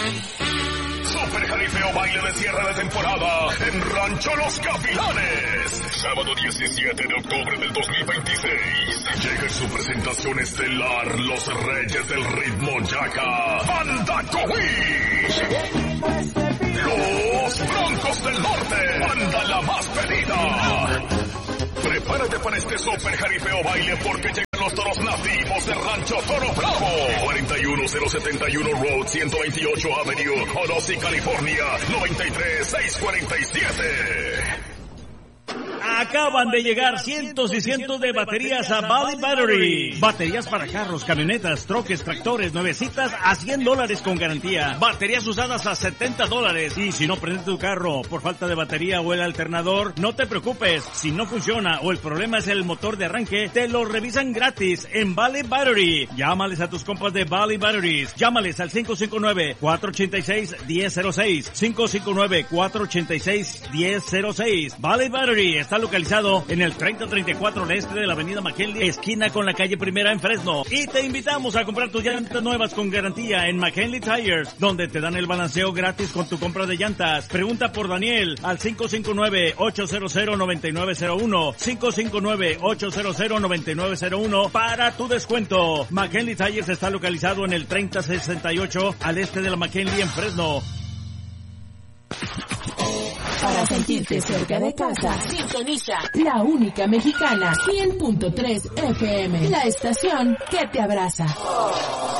Super Jaripeo Baile de cierre de temporada en Rancho Los Gavilanes. Sábado 17 de octubre del 2026. Llega en su presentación estelar Los Reyes del Ritmo Yaca, Banda Cowish. Los Broncos del Norte, banda la más pedida. Prepárate para este Super Jaripeo Baile porque llegan los toros nativos de Rancho Toro Bravo. 41071 Road 128 Avenue, Orosi, California, 93647. Acaban de llegar cientos y cientos de baterías a Valley Battery. Baterías para carros, camionetas, troques, tractores, nuevecitas a $100 con garantía. Baterías usadas a $70. Y si no prende tu carro por falta de batería o el alternador, no te preocupes. Si no funciona o el problema es el motor de arranque, te lo revisan gratis en Valley Battery. Llámales a tus compas de Valley Batteries. Llámales al 559-486-1006. 559-486-1006. Valley Battery está localizado en el 3034 al este de la avenida McKinley, esquina con la calle Primera en Fresno. Y te invitamos a comprar tus llantas nuevas con garantía en McKinley Tires, donde te dan el balanceo gratis con tu compra de llantas. Pregunta por Daniel al 559-800-9901. 559-800-9901 para tu descuento. McKinley Tires está localizado en el 3068 al este de la McKinley en Fresno. Para sentirte cerca de casa, sintoniza La Única Mexicana 100.3 FM, la estación que te abraza.